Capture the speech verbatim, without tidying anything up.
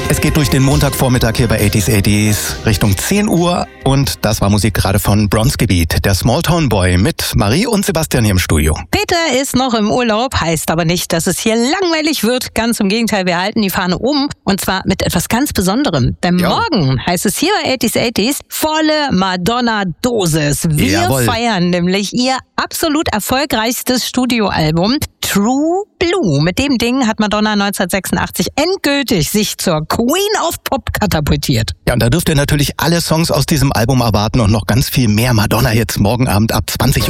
Es geht durch den Montagvormittag hier bei achtziger achtziger Richtung zehn Uhr und das war Musik gerade von Bronzegebiet, der Smalltown Boy mit Marie und Sebastian hier im Studio. Peter ist noch im Urlaub, heißt aber nicht, dass es hier langweilig wird. Ganz im Gegenteil, wir halten die Fahne um und zwar mit etwas ganz Besonderem. Denn ja. morgen heißt es hier bei achtziger achtziger volle Madonna-Dosis. Wir Jawohl. feiern nämlich ihr absolut erfolgreichstes Studioalbum True Blue. Mit dem Ding hat Madonna neunzehnhundertsechsundachtzig endgültig sich zur Queen of Pop katapultiert. Ja, und da dürft ihr natürlich alle Songs aus diesem Album erwarten und noch ganz viel mehr Madonna-Hits morgen Abend ab zwanzig Uhr.